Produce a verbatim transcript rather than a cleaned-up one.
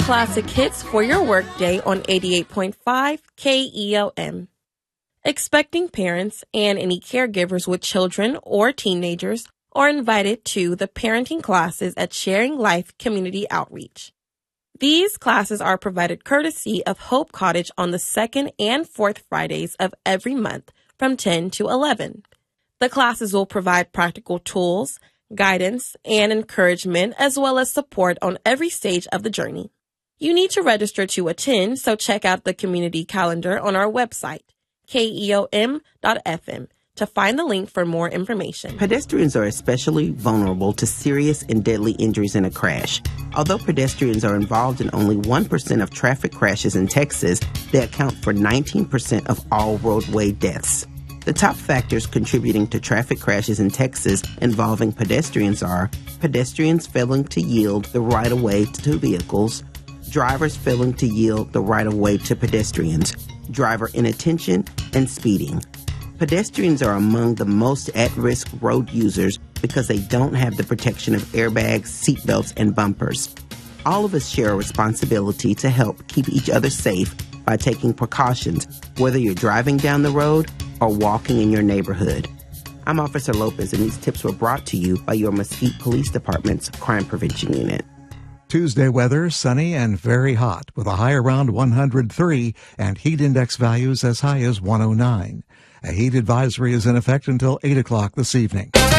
Classic hits for your workday on eighty-eight point five K E L M. Expecting parents and any caregivers with children or teenagers are invited to the parenting classes at Sharing Life Community Outreach. These classes are provided courtesy of Hope Cottage on the second and fourth Fridays of every month from ten to eleven. The classes will provide practical tools, guidance, and encouragement, as well as support on every stage of the journey. You need to register to attend, so check out the community calendar on our website, K E O M dot F M, to find the link for more information. Pedestrians are especially vulnerable to serious and deadly injuries in a crash. Although pedestrians are involved in only one percent of traffic crashes in Texas, they account for nineteen percent of all roadway deaths. The top factors contributing to traffic crashes in Texas involving pedestrians are pedestrians failing to yield the right-of-way to vehicles, drivers failing to yield the right-of-way to pedestrians, driver inattention, and speeding. Pedestrians are among the most at-risk road users because they don't have the protection of airbags, seatbelts, and bumpers. All of us share a responsibility to help keep each other safe by taking precautions, whether you're driving down the road or walking in your neighborhood. I'm Officer Lopez, and these tips were brought to you by your Mesquite Police Department's Crime Prevention Unit. Tuesday weather, sunny and very hot, with a high around one hundred three and heat index values as high as one oh nine. A heat advisory is in effect until eight o'clock this evening.